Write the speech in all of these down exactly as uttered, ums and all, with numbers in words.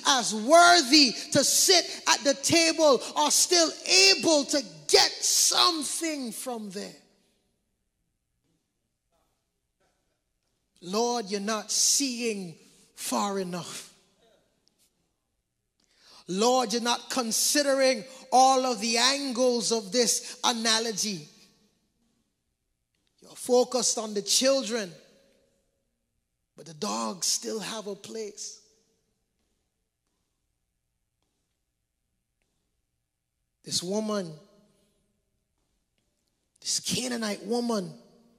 as worthy to sit at the table are still able to get something from there. Lord, you're not seeing far enough. Lord, you're not considering all of the angles of this analogy. You're focused on the children, but the dogs still have a place. This woman, this Canaanite woman,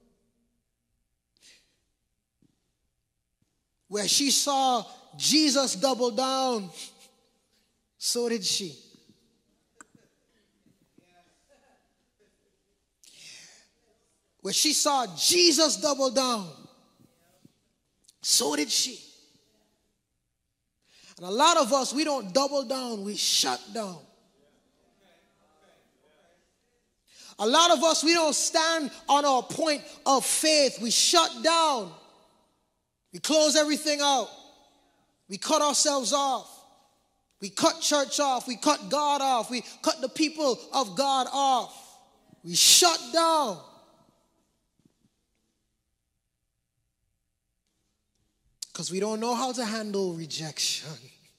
where she saw Jesus double down, so did she. Where she saw Jesus double down, so did she. And a lot of us, we don't double down, we shut down. A lot of us, we don't stand on our point of faith, we shut down. We close everything out. We cut ourselves off. We cut church off. We cut God off. We cut the people of God off. We shut down. Because we don't know how to handle rejection.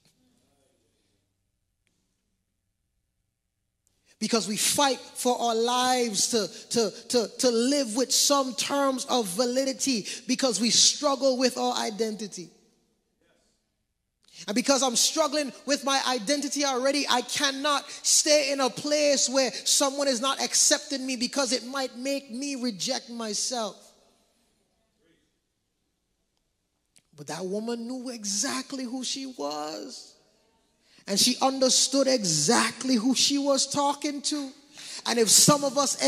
Because we fight for our lives to, to, to, to live with some terms of validity. Because we struggle with our identity. And because I'm struggling with my identity already, I cannot stay in a place where someone is not accepting me because it might make me reject myself. But that woman knew exactly who she was. And she understood exactly who she was talking to. And if some of us